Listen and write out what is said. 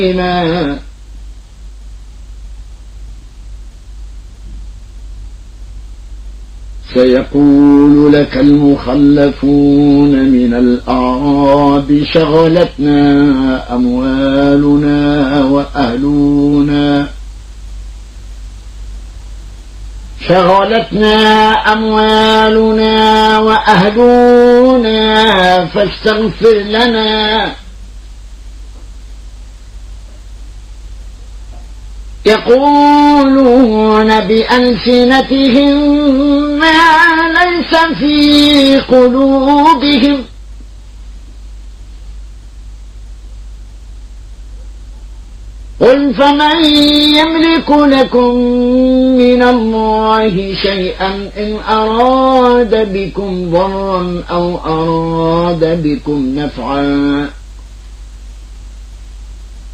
سيقول لك المخلفون من الأعراب شغلتنا أموالنا وأهلنا فاستغفر لنا. يقولون بألسنتهم ما ليس في قلوبهم قل فمن يملك لكم من الله شيئا إن أراد بكم ضرا أو أراد بكم نفعا